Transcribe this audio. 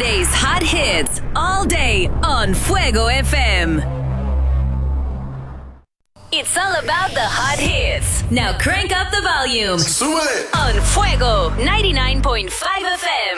DJ's hot hits all day on Fuego FM. It's all about the hot hits. Now crank up the volume Súbele. on Fuego 99.5 FM.